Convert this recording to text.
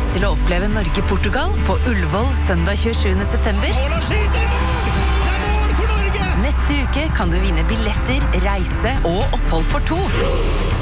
lyst til å oppleve Norge-Portugal på Ullevål søndag 27. september? Haaland skyter! Det er mål for Norge! Neste uke kan du vinne billetter, reise og opphold for 2.